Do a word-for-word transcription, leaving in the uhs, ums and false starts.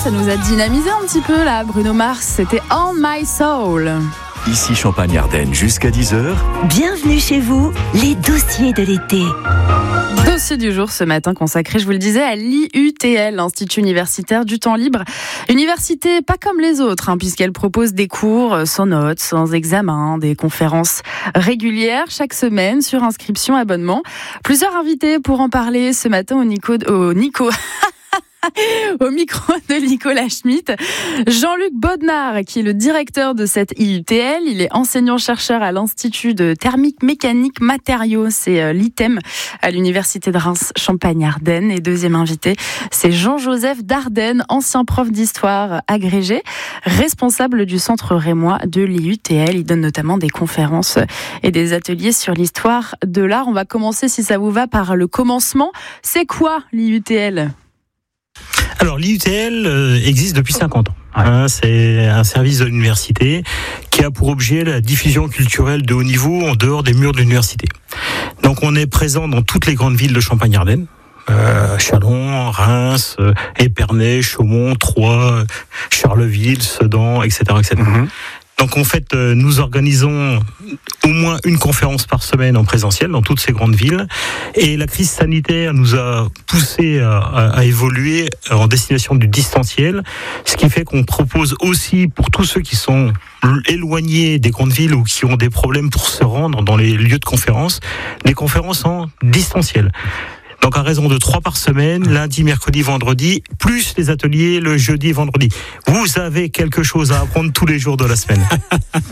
ça nous a dynamisé un petit peu là. Bruno Mars, c'était On My Soul. Ici Champagne-Ardenne jusqu'à dix heures. Bienvenue chez vous, les dossiers de l'été. Dossier du jour ce matin consacré, je vous le disais, à l'I U T L, l'Institut Universitaire du Temps Libre. Université pas comme les autres, hein, puisqu'elle propose des cours sans notes, sans examen, des conférences régulières chaque semaine sur inscription, abonnement. Plusieurs invités pour en parler ce matin au Nico... Au Nico... Au micro de Nicolas Schmitt, Jean-Luc Bodnar, qui est le directeur de cette I U T L. Il est enseignant-chercheur à l'Institut de thermique mécanique matériaux, c'est l'I T E M, à l'Université de Reims Champagne-Ardenne. Et deuxième invité, c'est Jean-Joseph Dardenne, ancien prof d'histoire agrégé, responsable du centre rémois de l'I U T L. Il donne notamment des conférences et des ateliers sur l'histoire de l'art. On va commencer, si ça vous va, par le commencement. C'est quoi l'I U T L ? Alors l'I U T L euh, existe depuis cinquante ans. Ouais. Hein, c'est un service de l'université qui a pour objet la diffusion culturelle de haut niveau en dehors des murs de l'université. Donc on est présent dans toutes les grandes villes de Champagne-Ardenne. Euh, Châlons, Reims, euh, Épernay, Chaumont, Troyes, Charleville, Sedan, et cetera, et cetera. Mm-hmm. Donc en fait, euh, nous organisons au moins une conférence par semaine en présentiel dans toutes ces grandes villes. Et la crise sanitaire nous a poussé à, à, à évoluer en destination du distanciel, ce qui fait qu'on propose aussi pour tous ceux qui sont éloignés des grandes villes ou qui ont des problèmes pour se rendre dans les lieux de conférence, des conférences en distanciel. Donc à raison de trois par semaine, lundi, mercredi, vendredi, plus les ateliers le jeudi et vendredi. Vous avez quelque chose à apprendre tous les jours de la semaine.